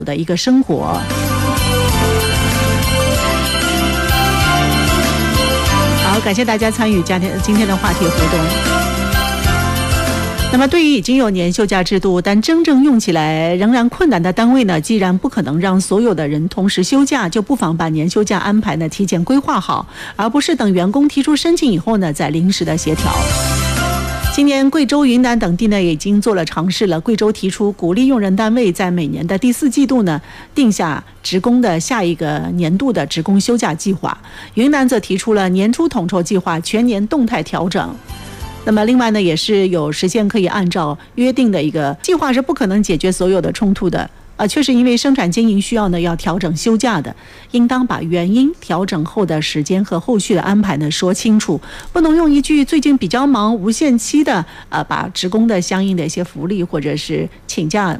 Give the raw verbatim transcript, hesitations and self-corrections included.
的一个生活。好，感谢大家参与今天的话题互动。那么对于已经有年休假制度但真正用起来仍然困难的单位呢，既然不可能让所有的人同时休假，就不妨把年休假安排呢提前规划好，而不是等员工提出申请以后呢再临时的协调。今年贵州、云南等地呢也已经做了尝试了。贵州提出鼓励用人单位在每年的第四季度呢定下职工的下一个年度的职工休假计划，云南则提出了年初统筹计划，全年动态调整。那么另外呢也是有时间可以按照约定的一个计划，是不可能解决所有的冲突的。呃，确实因为生产经营需要呢要调整休假的，应当把原因、调整后的时间和后续的安排呢说清楚，不能用一句最近比较忙无限期的呃把职工的相应的一些福利或者是请假